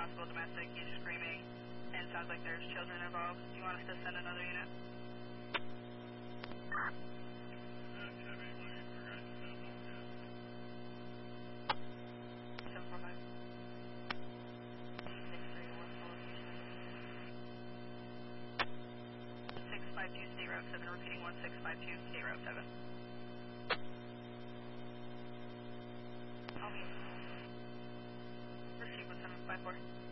possible domestic. He's screaming, and it sounds like there's children involved. Do you want us to send another unit? Repeating 1652 State Route 7. Call me. Receive 1754.